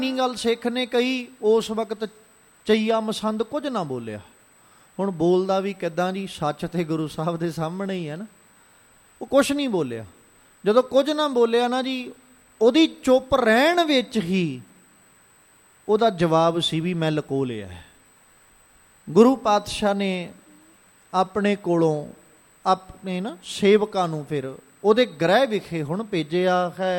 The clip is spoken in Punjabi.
ਨੀ ਗੱਲ ਸਿੱਖ ਨੇ ਕਹੀ, ਉਸ ਵਕਤ ਚਈਆ ਮਸੰਦ ਕੁਝ ਨਾ ਬੋਲਿਆ। ਹੁਣ ਬੋਲਦਾ ਵੀ ਕਿੱਦਾਂ ਜੀ, ਸੱਚ ਤੇ ਗੁਰੂ ਸਾਹਿਬ ਦੇ ਸਾਹਮਣੇ ਹੀ ਹੈ ਨਾ। ਉਹ ਕੁਛ ਨਹੀਂ ਬੋਲਿਆ। ਜਦੋਂ ਕੁਝ ਨਾ ਬੋਲਿਆ ਨਾ ਜੀ, ਉਹਦੀ ਚੁੱਪ ਰਹਿਣ ਵਿੱਚ ਹੀ ਉਹਦਾ ਜਵਾਬ ਸੀ ਵੀ ਮੈਂ ਲਕੋ ਲਿਆ। ਗੁਰੂ ਪਾਤਸ਼ਾਹ ਨੇ ਆਪਣੇ ਕੋਲੋਂ ਆਪਣੇ ਨਾ ਸੇਵਕਾਂ ਨੂੰ ਫਿਰ ਉਹਦੇ ਗ੍ਰਹਿ ਵਿਖੇ ਹੁਣ ਭੇਜਿਆ ਹੈ।